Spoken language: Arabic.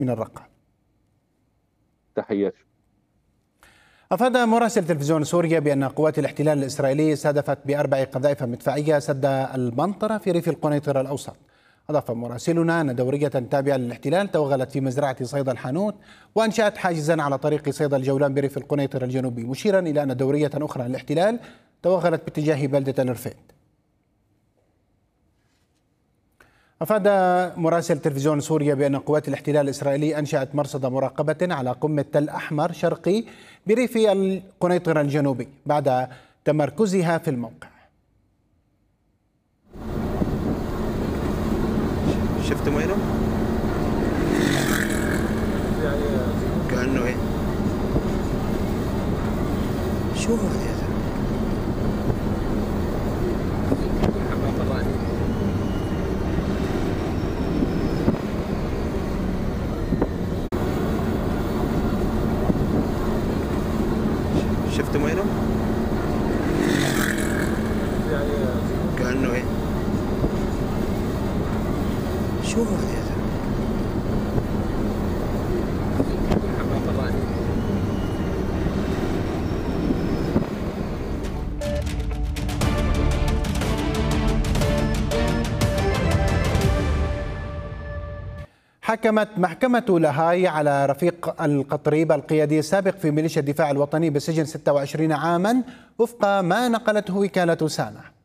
من الرقة. تحياتي. أفاد مراسل تلفزيون سوريا بأن قوات الاحتلال الإسرائيلي استهدفت ب4 قذائف مدفعية سد المنطرة في ريف القنيطرة الأوسط. أضاف مراسلنا أن دورية تابعة للاحتلال توغلت في مزرعة صيدا الحانوت وأنشأت حاجزا على طريق صيدا الجولان بريف القنيطرة الجنوبي، مشيرا إلى أن دورية أخرى للاحتلال توغلت باتجاه بلدة الرفيد. أفاد مراسل تلفزيون سوريا بأن قوات الاحتلال الإسرائيلي أنشأت مرصد مراقبة على قمة تل أحمر شرقي بريف القنيطرة الجنوبي بعد تمركزها في الموقع. شفتم وينه؟ كأنه ايه؟ شو هذا يا زلمة؟ شفتم وينه؟ كأنه ايه؟ شو هذا يا زلمة؟ حكمت محكمة لاهاي على رفيق القطريب القيادي السابق في ميليشيا الدفاع الوطني بسجن 26 عاما وفق ما نقلته وكالة سانا.